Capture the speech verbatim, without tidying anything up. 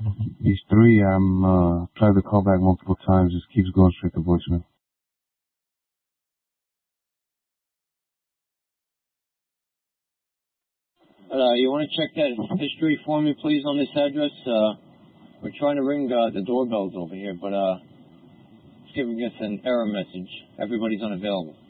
These three, I'm, uh, tried to call back multiple times, just keeps going straight to voicemail. Uh, you want to check that history for me, please, on this address? Uh, we're trying to ring uh, the doorbells over here, but uh, it's giving us an error message. Everybody's unavailable.